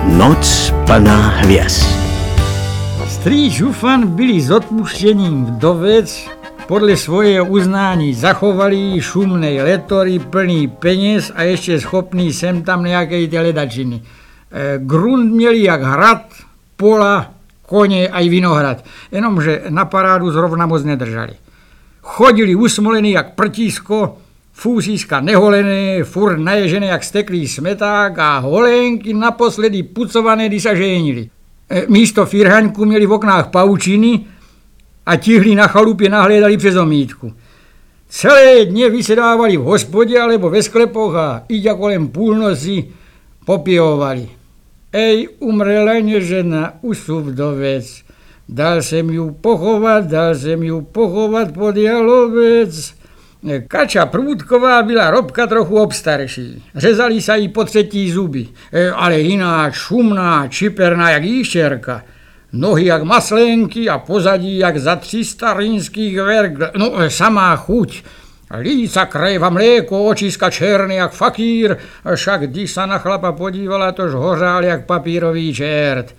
Noc plná hvězd. Strýč Žufan byli s odpuštěním vdovec podle svojho uznání zachovali šumnej letory plný peněz a ještě schopný sem tam nějakej ty ledačiny. Grunt měli jak hrad, pola, koně a i vinohrad, jenomže na parádu zrovna moc nedržali. Chodili usmolený jak prtísko, fůzíska neholené, furt naježené jak steklý smeták a holenky naposledy pucované, když se ženili. Místo firhaňku měli v oknách paučiny a tihli na chalupě nahlédali přes omítku. Celé dně vysedávali v hospodě alebo ve sklepoch a iďa kolem půlnoci popijovali. Ej, umrela nežena, usu vdovec, dal jsem ju pochovat pod jalovec. Kača Průdková byla Robka trochu obstarší. Řezali se jí po třetí zuby, ale jiná šumná, čiperná jak jíštěrka. Nohy jak maslenky a pozadí jak za 300 rýnských vergl. No, samá chuť. Líca krajva mléko, očiska černý jak fakír, však když se na chlapa podívala, tož hořál jak papírový čert.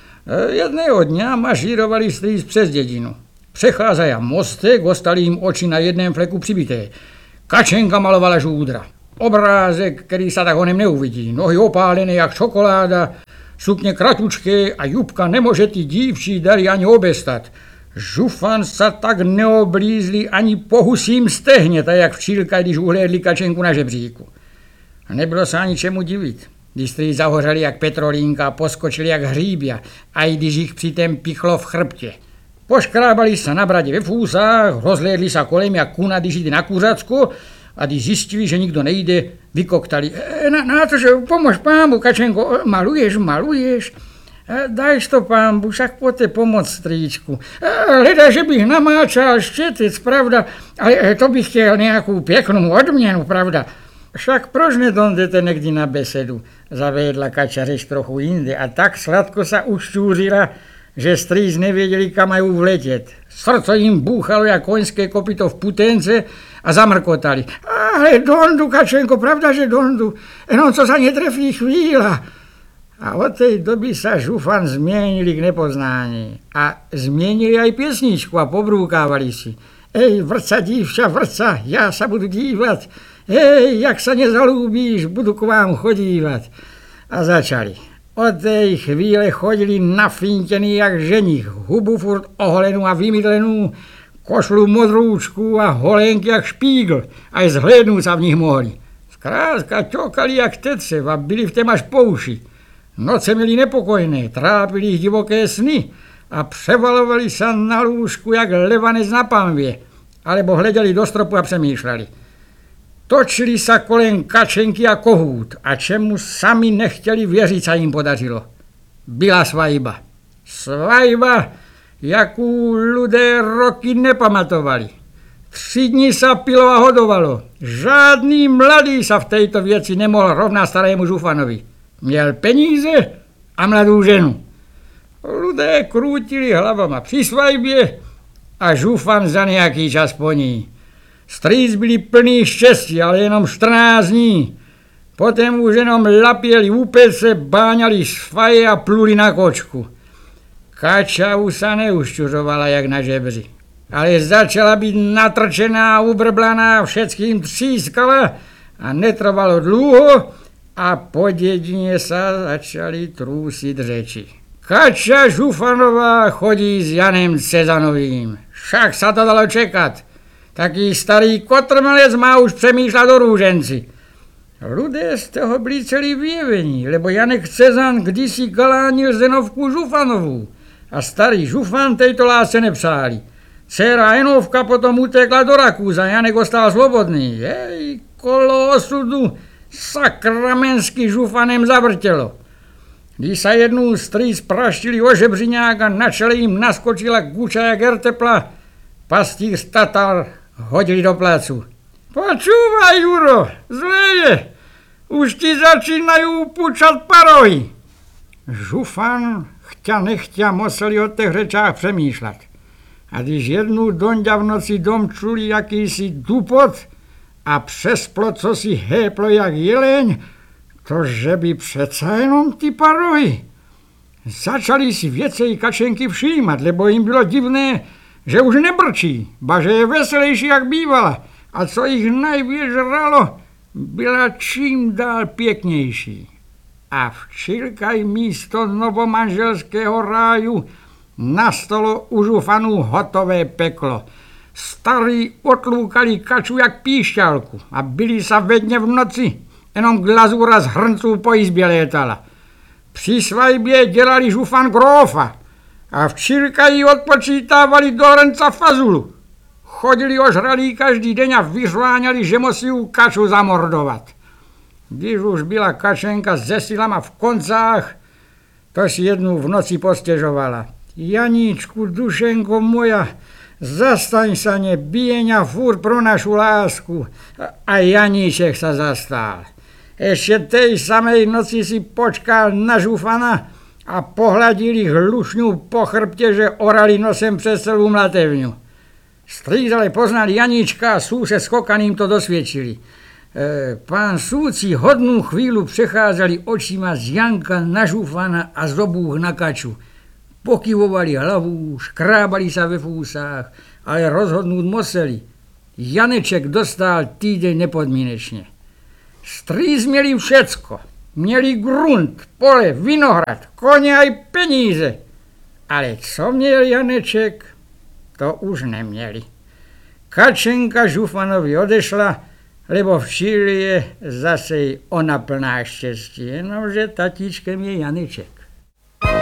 Jedného dňa mašírovali strýc přes dědinu. Přecházají mostek, ostali jim oči na jednom fleku přibité. Kačenka malovala žúdra. Obrázek, který se tak honem neuvidí. Nohy opálené jak čokoláda, sukně kratučké a jubka nemůže ty dívčí dary ani obestat. Žufan se tak neoblízli ani po husím stehně, tak jak včílka, když uhlédli Kačenku na žebříku. Nebylo se ani čemu divit, když strýc zahořeli jak petrolínka a poskočili jak hříbia, a i když jich přitom pichlo v chrbtě. Poškrábali se na bradě ve fúsách, rozhlédli se kolem jak kuna, když jde na kuřacko, a když zjistili, že nikdo nejde, vykoktali. Na to, že pomož pámu, Kačenko, maluješ? Dajš to pámbu, však pojďte pomoct strýčku. Hleda, že bych namáčal štětic, pravda, ale to bych chtěl nějakou pěknou odměnu, pravda. Však proč nedondete někdy na besedu, zavedla Kača řeč trochu jinde a tak sladko se ušťůřila, že strýc nevěděli, kam mají vletět. Srdce jim búchalo jak koňské kopyto v putence a zamrkotali. Ale dondu, Kačenko, pravda, že dondu, jenom co se netrefí chvíla. A od té doby se Žufan změnili k nepoznání. A změnili aj pěsničku a pobrúkávali si. Ej, vrca, dívča, vrca, já se budu dívat. Ej, jak se nezalúbíš, budu k vám chodívat. A začali. Od té chvíle chodili nafintěný jak ženich, hubu furt oholenou a vymydlenou, košlu modrůčku a holenky jak špígl, a zhlédnout se v nich mohli. Zkrátka ťokali jak tetřev a byli v tém až po uši. Noce měli nepokojné, trápili jich divoké sny a převalovali se na lůžku jak levanec na panvě, alebo hleděli do stropu a přemýšleli. Točili se kolem Kačenky a kohút a čemu sami nechtěli věřit, se jim podařilo. Byla svajba. Svajba, jakou lidé roky nepamatovali. 3 dny se pilo a hodovalo. Žádný mladý se v této věci nemohl rovnat starému Žufanovi. Měl peníze a mladou ženu. Lidé krútili hlavama při svajbě a Žufan za nějaký čas po ní. Strýc byli plný štěstí, ale jenom 14 dní. Potom už jenom lapěli u pece, báňali z faje a pluli na kočku. Kača už se neušťuřovala jak na žebři, ale začala být natrčená, ubrblaná, všeckým třískala a netrvalo dlouho a po dědině se začaly trůsit řeči. Kača Žufanová chodí s Janem Cezanovým. Však se to dalo čekat. Taký starý kotrmelec má už přemýšlet o růženci. Lidé z toho byli celý vyjevení, lebo Janek Cezan kdysi galánil Zenovku Žufanovou a starý Žufan tejto lásce nepřáli. Dcera Enovka potom utekla do Rakúza, Janek ostal slobodný. Jej, kolo osudu sakramensky Žufanem zavrtělo. Když se jednou strýc praštili o žebřiňák a na čele jim naskočila kuča jak ertepla, pastýř Tatar hodili do plácu. Počúvaj, Juro, zle je, už ti začínají pučat parohy. Žufan chťa nechťa museli o těch řečách přemýšlet. A když jednou donďa v noci dom čuli jakýsi dupot a přes plot co si héplo jak jeleň, To, že by přece jenom ty parohy. Začali si věcej Kačenky všímat, lebo jim bylo divné, že už nebrčí, ba že je veselější, jak bývala. A co jich najvíc žralo, byla čím dál pěknější. A včírkaj místo novomanželského ráju nastalo už u fanů hotové peklo. Starí otlúkali Kaču jak píšťalku a byli sa vedne v noci, jenom glazura z hrnců po izbě létala. Při svajbě dělali žufan grófa a včírkaj odpočítávali do hrnca fazulu. Chodili ožralí každý deň a vyřváňali, že musí Kaču zamordovat. Když už byla Kačenka se silama v koncách, to si jednu v noci postěžovala. Janíčku, dušenko moja, zastaň sa, nebíjeňa furt pro našu lásku. A Janíček sa zastal. Ešte tej samej noci si počkal na žufana a pohľadil ich hlušňu po chrbte, že orali nosem přes celú mlatevňu. Střízale poznali Janíčka a sú se skokaným to dosviečili. Pán Súci hodnú chvíľu prechádzali očima z Janka na žufana a z obúch na Kaču. Pokyvovali hlavu, škrábali sa ve fúsách, ale rozhodnúť museli. Janeček dostal týdeň nepodmínečne. Strýz měli všecko. Měli grunt, pole, vinohrad, koně aj peníze. Ale co měl Janeček, to už neměli. Kačenka žufanovi odešla, lebo v Číli je zase ona plná štěstí, jenomže tatíčkem je Janeček.